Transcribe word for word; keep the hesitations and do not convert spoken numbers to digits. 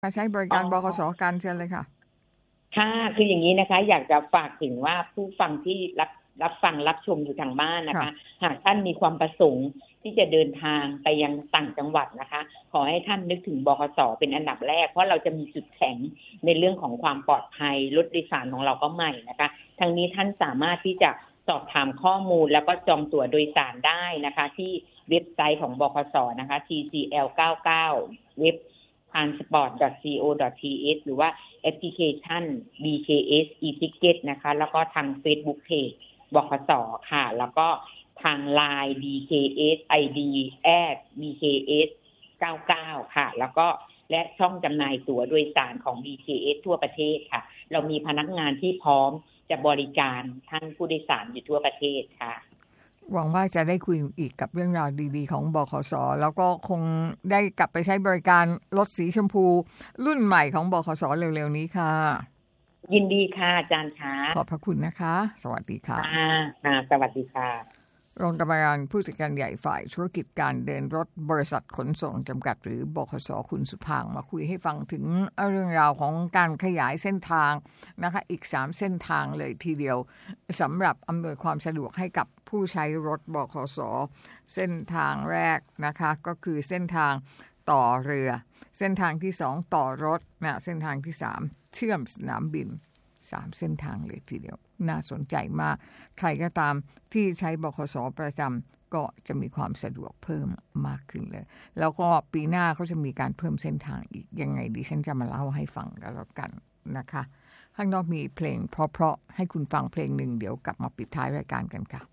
มาใช้บริอ๋อการบขสกันเชิญเลยค่ะค่ะคืออย่างนี้นะคะ อยากจะฝากถึงว่าผู้ฟังที่รับรับฟังรับชมอยู่ทางบ้านนะค่ะคะ หากท่านมีความประสงค์ที่จะเดินทางไปยังต่างจังหวัดนะคะ ขอให้ท่านนึกถึงบขสเป็นอันดับแรก เพราะเราจะมีจุดแข็งในเรื่องของความปลอดภัยรถโดยสารของเราก็ใหม่นะคะทางนี้ท่านสามารถที่จะสอบถามข้อมูลแล้วก็จองตั๋วโดยสารได้นะคะ ที่เว็บไซต์ของบขสนะคะ ที ซี แอล เก้าสิบเก้า เว็บ ทรานสปอร์ต ดอท ซี โอ ดอท ที เอช หรือว่าแอปพลิเคชัน บี เค เอส e-ticket นะคะ แล้วก็ทาง Facebook Page บขสค่ะ แล้วก็ทาง ไลน์ บี เค เอส ไอ ดี แอท บี เค เอส เก้าสิบเก้า ค่ะ แล้วก็และช่องจำหน่ายตั๋วโดยสารของ บี เค เอส ทั่วประเทศค่ะ เรามีพนักงานที่พร้อมจะบริการท่านผู้โดยสารอยู่ทั่วประเทศค่ะหวังว่าจะได้คุยอีกกับเรื่องราวดีๆของบขสแล้วก็คงได้กลับไปใช้บริการรถสีชมพูรุ่นใหม่ของบขสเร็วๆนี้ค่ะยินดีค่ะอาจารย์คะขอบพระคุณนะคะสวัสดีค่ะค่ะค่ะสวัสดีค่ะรองกรรมการผู้จัดการใหญ่ฝ่ายธุรกิจการเดินรถบริษัทขนส่งจำกัดหรือบขสคุณสุภางมาคุยให้ฟังถึงเรื่องราวของการขยายเส้นทางนะคะอีกสามเส้นทางเลยทีเดียวสำหรับอำนวยความสะดวกให้กับผู้ใช้รถบขสเส้นทางแรกนะคะก็คือเส้นทางต่อเรือเส้นทางที่สองต่อรถนะเส้นทางที่สามเชื่อมสนามบินสามเส้นทางเลยทีเดียวน่าสนใจมากใครก็ตามที่ใช้บขสประจำก็จะมีความสะดวกเพิ่มมากขึ้นเลยแล้วก็ปีหน้าเขาจะมีการเพิ่มเส้นทางอีกยังไงดิฉันจะมาเล่าให้ฟังกันแล้วกันนะคะข้างนอกมีเพลงเพราะๆให้คุณฟังเพลงหนึ่งเดี๋ยวกลับมาปิดท้ายรายการกันค่ะ